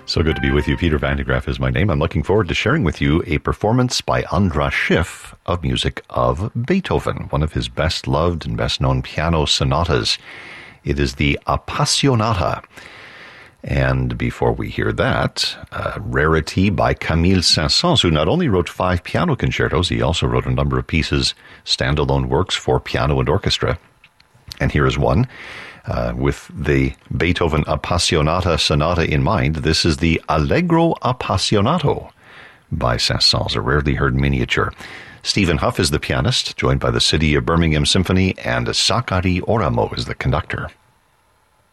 So good to be with you. Peter Van de Graaff is my name. I'm looking forward to sharing with you a performance by Andras Schiff of music of Beethoven, one of his best-loved and best-known piano sonatas. It is the Appassionata. And before we hear that, Rarity by Camille Saint-Saëns, who not only wrote 5 piano concertos, he also wrote a number of pieces, standalone works for piano and orchestra. And here is one. With the Beethoven Appassionata Sonata in mind, this is the Allegro Appassionato by Saint-Saëns, a rarely heard miniature. Stephen Huff is the pianist, joined by the City of Birmingham Symphony, and Sakari Oramo is the conductor.